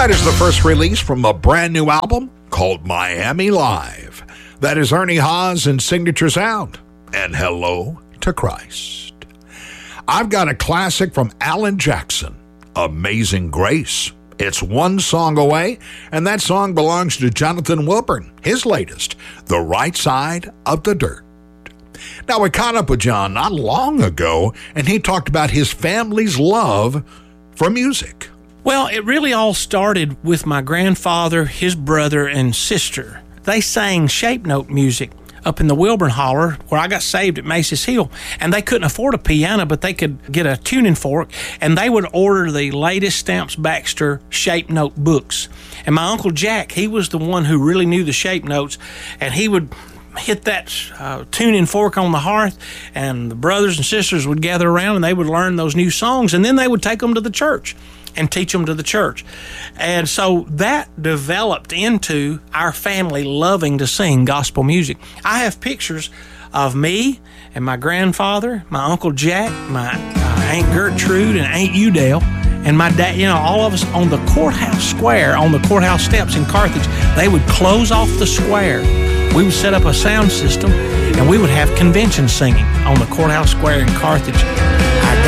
That is the first release from a brand new album called Miami Live. That is Ernie Haas and Signature Sound. And Hello to Christ. I've got a classic from Alan Jackson, Amazing Grace. It's one song away, and that song belongs to Jonathan Wilburn, his latest, The Right Side of the Dirt. Now, we caught up with John not long ago, and he talked about his family's love for music. Well, it really all started with my grandfather, his brother, and sister. They sang shape note music up in the Wilburn Holler, where I got saved at Macy's Hill. And they couldn't afford a piano, but they could get a tuning fork, and they would order the latest Stamps Baxter shape note books. And my Uncle Jack, he was the one who really knew the shape notes, and he would hit that tuning fork on the hearth, and the brothers and sisters would gather around, and they would learn those new songs, and then they would take them to the church and teach them to the church. And so that developed into our family loving to sing gospel music. I have pictures of me and my grandfather, my Uncle Jack, my Aunt Gertrude, and Aunt Udale, and my dad, all of us on the courthouse square, on the courthouse steps in Carthage. They would close off the square. We would set up a sound system, and we would have convention singing on the courthouse square in Carthage.